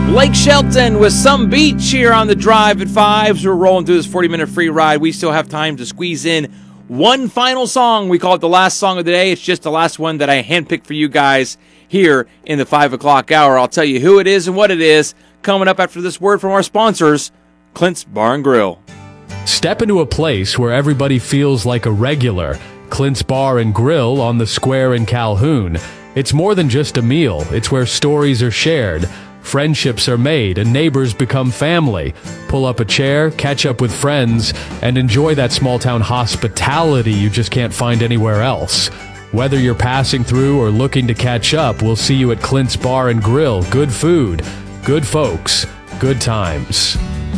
Blake Shelton with Some Beach here on the Drive at 5. So we're rolling through this 40-minute free ride. We still have time to squeeze in one final song. We call it the last song of the day. It's just the last one that I handpicked for you guys here in the 5 o'clock hour. I'll tell you who it is and what it is coming up after this word from our sponsors, Clint's Bar and Grill. Step into a place where everybody feels like a regular. Clint's Bar and Grill on the Square in Calhoun. It's more than just a meal. It's where stories are shared, friendships are made, and neighbors become family. Pull up a chair, catch up with friends, and enjoy that small-town hospitality you just can't find anywhere else. Whether you're passing through or looking to catch up, we'll see you at Clint's Bar and Grill. Good food, good folks, good times.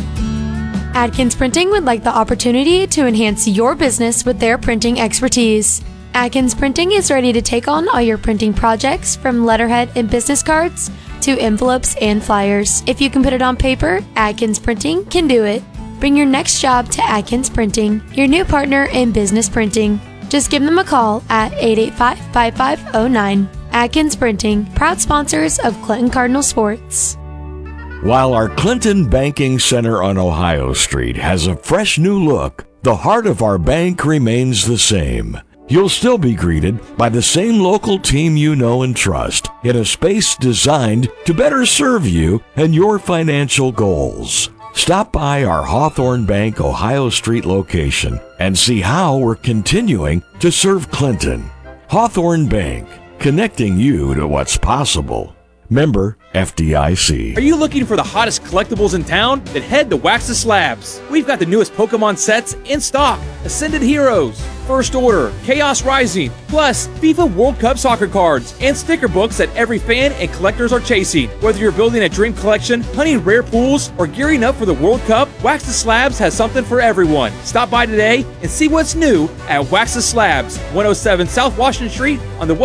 Adkins Printing would like the opportunity to enhance your business with their printing expertise. Adkins Printing is ready to take on all your printing projects, from letterhead and business cards to envelopes and flyers. If you can put it on paper, Adkins Printing can do it. Bring your next job to Adkins Printing, your new partner in business printing. Just give them a call at 885-5509. Adkins Printing, proud sponsors of Clinton Cardinal Sports. While our Clinton Banking Center on Ohio Street has a fresh new look, the heart of our bank remains the same. You'll still be greeted by the same local team you know and trust in a space designed to better serve you and your financial goals. Stop by our Hawthorne Bank Ohio Street location and see how we're continuing to serve Clinton. Hawthorne Bank, connecting you to what's possible. Member FDIC. Are you looking for the hottest collectibles in town? Then head to Wax the Slabs. We've got the newest Pokemon sets in stock. Ascended Heroes, First Order, Chaos Rising, plus FIFA World Cup soccer cards and sticker books that every fan and collectors are chasing. Whether you're building a dream collection, hunting rare pools, or gearing up for the World Cup, Wax the Slabs has something for everyone. Stop by today and see what's new at Wax the Slabs, 107 South Washington Street on the